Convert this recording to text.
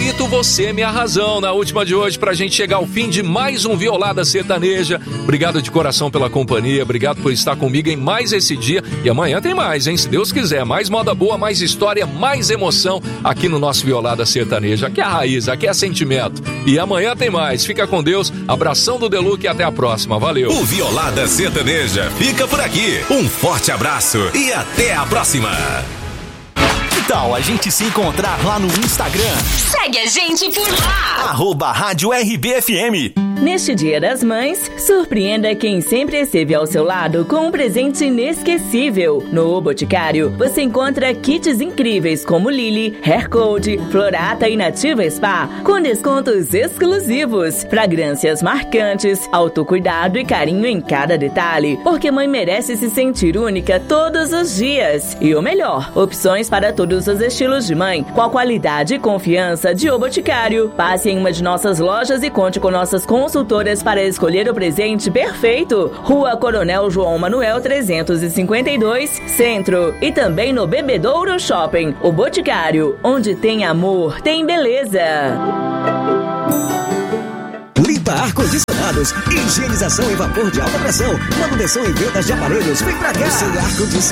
Repito, você é minha razão na última de hoje pra gente chegar ao fim de mais um Violada Sertaneja. Obrigado de coração pela companhia, obrigado por estar comigo em mais esse dia. E amanhã tem mais, hein? Se Deus quiser, mais moda boa, mais história, mais emoção aqui no nosso Violada Sertaneja. Aqui é a raiz, aqui é sentimento. E amanhã tem mais. Fica com Deus, abração do Deluque e até a próxima. Valeu! O Violada Sertaneja fica por aqui. Um forte abraço e até a próxima! Que tal a gente se encontrar lá no Instagram? Segue a gente por lá! @Rádio RBFM. Neste Dia das Mães, surpreenda quem sempre esteve ao seu lado com um presente inesquecível. No O Boticário, você encontra kits incríveis como Lily, Hair Code, Florata e Nativa Spa, com descontos exclusivos, fragrâncias marcantes, autocuidado e carinho em cada detalhe, porque mãe merece se sentir única todos os dias. E o melhor, opções para todos os estilos de mãe, com a qualidade e confiança de O Boticário. Passe em uma de nossas lojas e conte com nossas consultoras para escolher o presente perfeito. Rua Coronel João Manuel 352, Centro. E também no Bebedouro Shopping. O Boticário, onde tem amor, tem beleza. Limpa ar-condicionados, higienização em vapor de alta pressão, manutenção e vendas de aparelhos. Vem pra cá. Sem ar-condicionado.